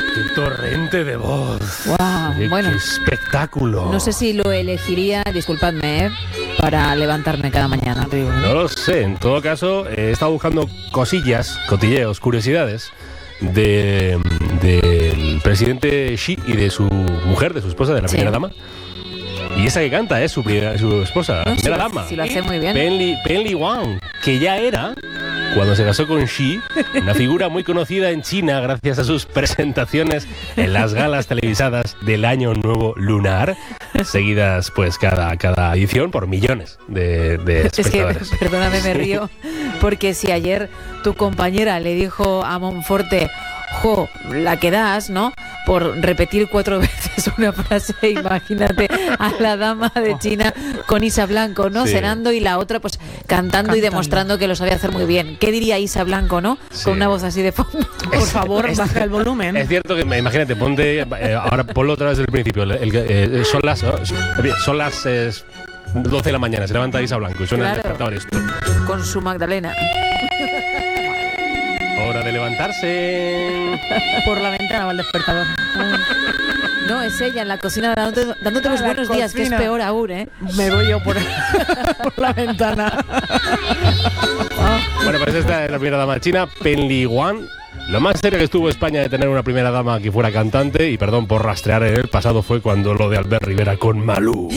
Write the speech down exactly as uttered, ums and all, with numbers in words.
Qué torrente de voz. Wow, qué, bueno. qué espectáculo. No sé si lo elegiría, disculpadme, ¿eh? para levantarme cada mañana. Digo, ¿no? No lo sé. En todo caso, he estado buscando cosillas, cotilleos, curiosidades de, del presidente Xi y de su mujer, de su esposa, de la Sí. primera dama. Y esa que canta es su, primera, su esposa, la No, primera si lo- dama. si lo hace muy bien. Pen Li, Pen Li Wang, que ya era, cuando se casó con Xi, una figura muy conocida en China gracias a sus presentaciones en las galas televisadas del Año Nuevo Lunar, seguidas pues cada, cada edición por millones de, de Es que, espectadores. perdóname, me río, porque si ayer tu compañera le dijo a Monforte, jo, la que das, ¿no?, por repetir cuatro veces una frase, imagínate a la dama de China con Isa Blanco, ¿no?, Sí. cenando, y la otra pues cantando, Cantando. y demostrando que lo sabía hacer muy bien. ¿Qué diría Isa Blanco, no?, Sí. con una voz así de fondo. Por favor, es- baja el volumen. Es cierto que, imagínate, ponte, eh, ahora ponlo otra vez desde el principio. El- el- eh, son las, son las eh, doce de la mañana, se levanta Isa Blanco y suena el Claro. despertador esto. Con su Magdalena. Hora de levantarse. Por la ventana va el despertador. No, es ella en la cocina dándote, dándote los A la buenos días, que es cocina. peor aún, ¿eh? Me voy yo por, por la ventana. Bueno, pues esta es la primera dama china, Pen Li Wang. Lo más serio que estuvo España de tener una primera dama que fuera cantante, y perdón por rastrear en el pasado, fue cuando lo de Albert Rivera con Malú.